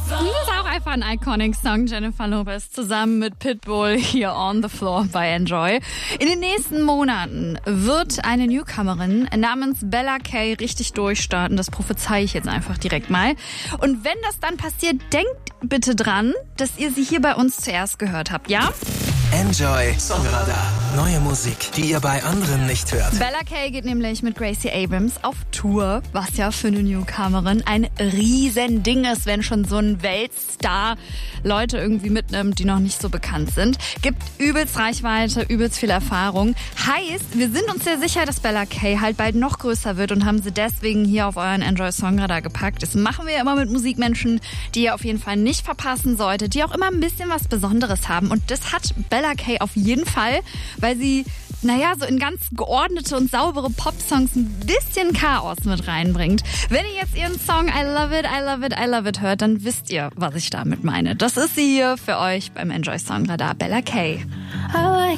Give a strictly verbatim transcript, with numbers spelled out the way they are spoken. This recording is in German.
Das ist auch einfach ein iconic Song. Jennifer Lopez zusammen mit Pitbull hier on the floor bei Enjoy. In den nächsten Monaten wird eine Newcomerin namens Bella Kay richtig durchstarten. Das prophezei ich jetzt einfach direkt mal. Und wenn das dann passiert, denkt bitte dran, dass ihr sie hier bei uns zuerst gehört habt, ja? Enjoy Songradar. Neue Musik, die ihr bei anderen nicht hört. Bella Kay geht nämlich mit Gracie Abrams auf Tour, was ja für eine Newcomerin ein riesen Ding ist, wenn schon so ein Weltstar Leute irgendwie mitnimmt, die noch nicht so bekannt sind. Gibt übelst Reichweite, übelst viel Erfahrung. Heißt, wir sind uns sehr sicher, dass Bella Kay halt bald noch größer wird und haben sie deswegen hier auf euren Enjoy Songradar gepackt. Das machen wir immer mit Musikmenschen, die ihr auf jeden Fall nicht verpassen solltet, die auch immer ein bisschen was Besonderes haben. Und das hat Bella Kay auf jeden Fall, weil sie, naja, so in ganz geordnete und saubere Popsongs ein bisschen Chaos mit reinbringt. Wenn ihr jetzt ihren Song I Love It, I Love It, I Love It hört, dann wisst ihr, was ich damit meine. Das ist sie hier für euch beim Enjoy Songradar, Bella Kay.